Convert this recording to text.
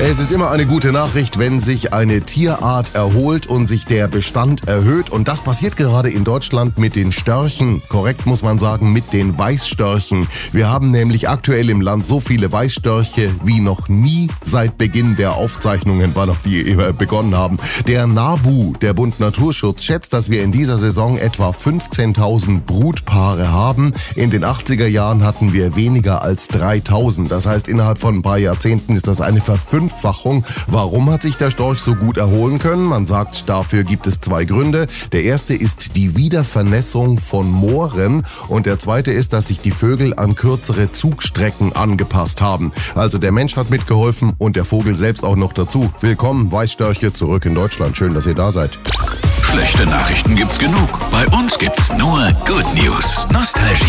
Es ist immer eine gute Nachricht, wenn sich eine Tierart erholt und sich der Bestand erhöht. Und das passiert gerade in Deutschland mit den Störchen. Korrekt muss man sagen, mit den Weißstörchen. Wir haben nämlich aktuell im Land so viele Weißstörche wie noch nie seit Beginn der Aufzeichnungen, wann auch die begonnen haben. Der NABU, der Bund Naturschutz, schätzt, dass wir in dieser Saison etwa 15.000 Brutpaare haben. In den 80er Jahren hatten wir weniger als 3.000. Das heißt, innerhalb von ein paar Jahrzehnten ist das eine Verfünffachung. Warum hat sich der Storch so gut erholen können? Man sagt, dafür gibt es zwei Gründe. Der erste ist die Wiedervernässung von Mooren und der zweite ist, dass sich die Vögel an kürzere Zugstrecken angepasst haben. Also der Mensch hat mitgeholfen und der Vogel selbst auch noch dazu. Willkommen, Weißstörche, zurück in Deutschland. Schön, dass ihr da seid. Schlechte Nachrichten gibt's genug. Bei uns gibt's nur Good News. Nostalgie.